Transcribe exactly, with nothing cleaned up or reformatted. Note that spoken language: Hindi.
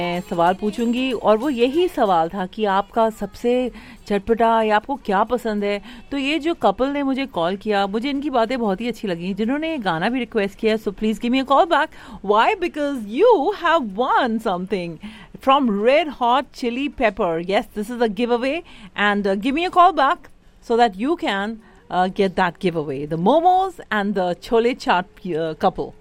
मैं सवाल पूछूंगी और वो यही सवाल था कि आपका सबसे चटपटा या आपको क्या पसंद है। तो ये जो कपल ने मुझे कॉल किया, मुझे इनकी बातें बहुत ही अच्छी लगी, जिन्होंने गाना भी रिक्वेस्ट किया। So please give me a call back. Why? Because you have one something from Red Hot Chili Pepper. Yes, this is a giveaway, and uh, give me a call back so that you can uh, get that giveaway, the momos and the chole chaat uh, couple.